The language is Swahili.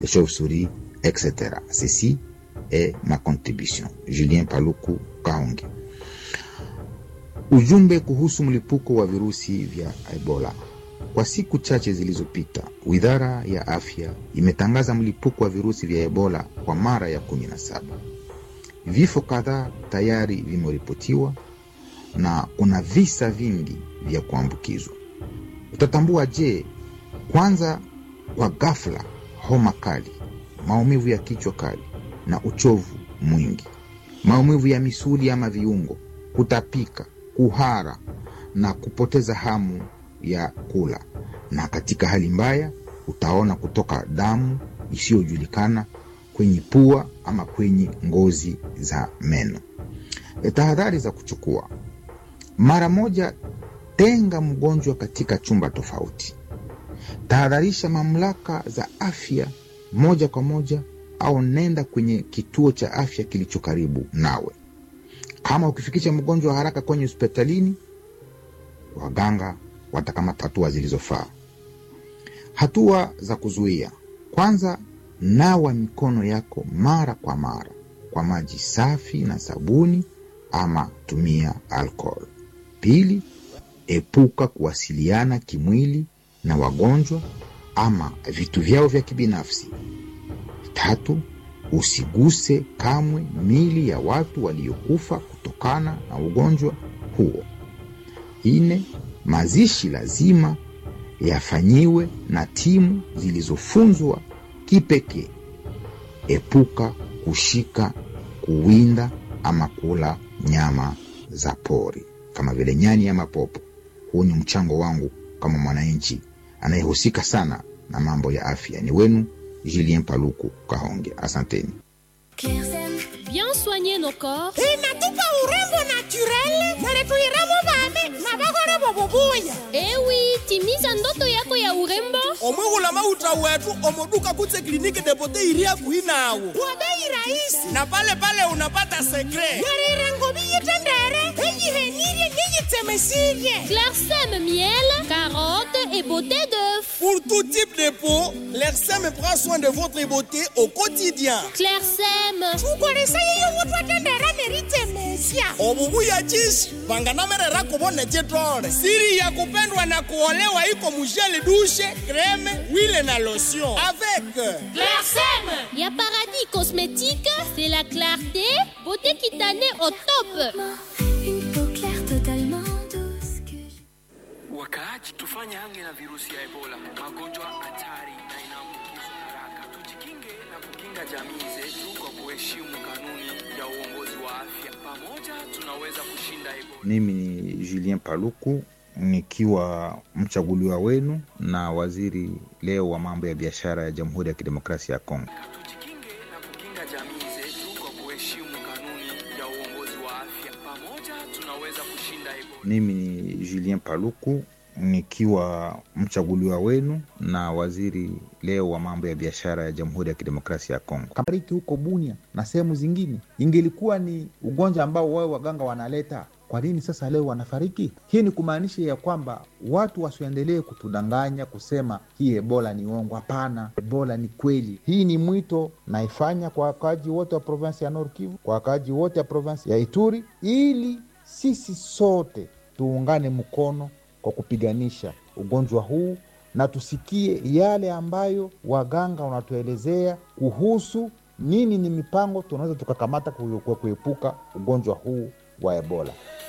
les chauves-souris, etc. Ceci est ma contribution. Julien Paluku Kahonge. Ujumbe kuhusu mlipuko wa virusi vya Ebola. Kwa siku chache zilizopita, Wizara ya Afya imetangaza mlipuko wa virusi vya Ebola kwa mara ya 17. Vifo kadhaa tayari vimeripotiwa na kuna visa vingi vya kuambukizwa. Utatambua je? Kwanza, kwa ghafla, homa kali, maumivu ya kichwa kali na uchovu mwingi, maumivu ya misuli ama viungo, kutapika, kuhara na kupoteza hamu ya kula. Na katika hali mbaya utaona kutoka damu isiyojulikana kwenye pua ama kwenye ngozi za meno. Tahadhari za kuchukua: mara moja, tenga mgonjwa katika chumba tofauti. Tahadharisha mamlaka za afya moja kwa moja au nenda kwenye kituo cha afya kilicho karibu nawe. Kama ukifikisha mgonjwa haraka kwenye hospitalini, waganga watakamata hatua zilizofaa. Hatua za kuzuia: kwanza, nawa mikono yako mara kwa mara kwa maji safi na sabuni ama tumia alcohol. Pili, epuka kuwasiliana kimwili na wagonjwa ama vitu vyao vya kibinafsi. Tatu, usiguse kamwe miili ya watu waliokufa kutokana na ugonjwa huo. 4, mazishi lazima yafanyiwe na timu zilizofunzwa kipekee. Epuka kushika, kuwinda ama kula nyama za pori kama vile nyani ama popo. Huu ni mchango wangu kama mwananchi anayehusika sana na mambo ya afya. Ni wenu Julien Paluku Kahonge. Asanteni. Bien soigner nos corps. Inatupa urembo naturel na letuiramo bame na bagore bobobuya. Oui, timiza ndoto yako ya urembo. Omugula mauta wetu omoduka kutse kliniki de bote iria kuinawo. Kwa bei rahisi. Na pale unapata secret. Yari rango biye tendere. Eji henirie niji temesirie. Clairsème miel, carotte et beauté d'œuf. Pour tout type de peau, Clairsème prend soin de votre beauté au quotidien. Clairsème. Tukolesa yeyo mutu atendera nerite mesia. Obubuya chishi, banganamerera kubone jetore. Siri ya kupendwa na kuolewa iko mujeli douche, crème, huile na lotion. Avec Clairsème. Y a Paradis Cosmétique, c'est la clarté, beauté cutanée au top. Une peau claire totalement douce que Wakaaji tufanye hange na virusi ya Ebola, magonjwa hatari na inaambukizwa haraka. Tujikinge na kukinga jamii zetu kwa kuheshimu kanuni ya uongozi wa afya. Pamoja tunaweza kushinda Ebola. Mimi ni Julien Paluku, nikiwa mchaguliwa wenu na waziri leo wa mambo ya biashara ya Jamhuri ya Kidemokrasia ya Kongo. Tujikinge na kukinga jamii zetu kwa kuheshimu kanuni ya uongozi wa afya. Pamoja tunaweza kushinda Ebola. Mimi ni Julien Paluku, nikiwa mchaguliwa wenu na waziri leo wa mambo ya biashara ya Jamhuri ya Kidemokrasia ya Kongo. Kabariki huko Bunia na sehemu zingine, ingelikuwa ni ugonjwa ambao wao waganga wanaleta, kwa nini sasa leo wanafariki? Hii ni kumaanisha ya kwamba watu wasiendelee kutudanganya kusema hii Ebola ni uongo. Hapana, Ebola ni kweli. Hii ni mwito naifanya kwa wakaaji wote wa provinsi ya Nord Kivu, kwa wakaaji wote wa provinsi ya Ituri, ili sisi sote tuungane mkono kwa kupiganisha ugonjwa huu na tusikie yale ambayo waganga wanatuelezea kuhusu nini ni mipango tunaweza tukakamata kuepuka ugonjwa huu wa Ebola.